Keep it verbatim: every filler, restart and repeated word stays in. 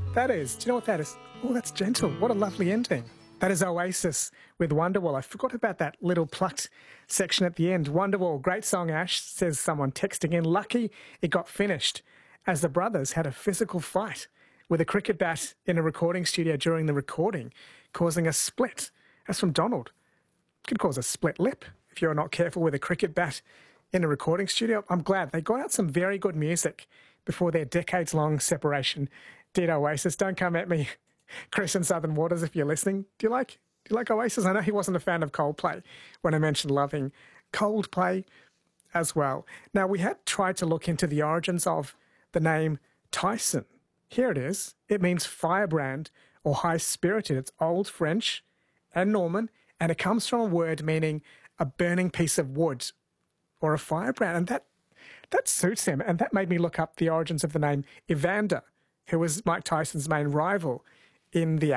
That is, do you know what that is? Oh, that's gentle. What a lovely ending. That is Oasis with Wonderwall. I forgot about that little plucked section at the end. Wonderwall, great song, Ash, says someone texting in. Lucky it got finished as the brothers had a physical fight with a cricket bat in a recording studio during the recording, causing a split. That's from Donald. Could cause a split lip if you're not careful with a cricket bat in a recording studio. I'm glad they got out some very good music before their decades-long separation. Did Oasis? Don't come at me, Chris in Southern Waters, if you're listening. Do you like do you like Oasis? I know he wasn't a fan of Coldplay when I mentioned loving Coldplay as well. Now, we had tried to look into the origins of the name Tyson. Here it is. It means firebrand or high-spirited. It's Old French and Norman, and it comes from a word meaning a burning piece of wood or a firebrand. And that that suits him. And that made me look up the origins of the name Evander, who was Mike Tyson's main rival in the